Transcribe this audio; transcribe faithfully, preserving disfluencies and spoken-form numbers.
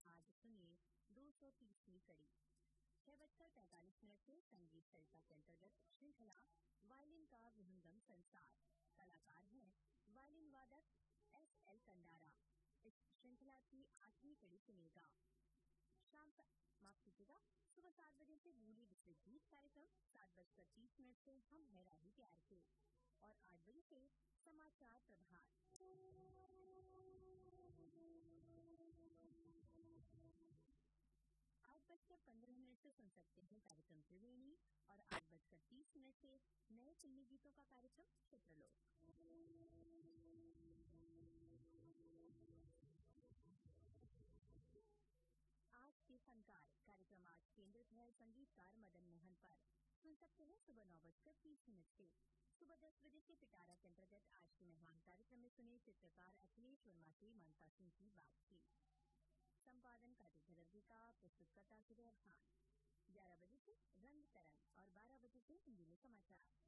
आज सुनिए दो सौ तीसवीं कड़ी। छह बजकर पैंतालीस मिनट से संगीत सरिता के अंतर्गत श्रृंखला वायलिन का विहंगम संसार। कलाकार हैं वायलिन वादक एस एल कंडारा। इस श्रृंखला की आठवीं कड़ी सुनेगा। शाम माफ कीजिएगा सुबह सात बजे से भूली विस्तृत गीत कार्यक्रम, सात बजकर तीस मिनट से हम है राही प्यार के और आठ बजे से समाचार प्रभात। आठ बजकर पंद्रह मिनट से सुन सकते हैं कार्यक्रम त्रिवेणी और आठ बजकर तीस मिनट से नए फिल्मी गीतों का कार्यक्रम चित्रलोक। आज के फनकार कार्यक्रम आज केंद्रित है संगीतकार मदन मोहन पर। सुन सकते हैं सुबह नौ बजकर तीस मिनट से। सुबह दस बजे से पिटारा के अंतर्गत आज के मेहमान कार्यक्रम में सुने चित्रकार अखिलेश वर्मा से ममता सिंह की बातचीत। संपादन कार्तिक भरद्वाज का, प्रस्तुतकर्ता सुबह खान। ग्यारह बजे से रंग तरंग और बारह बजे से हिंदी में समाचार।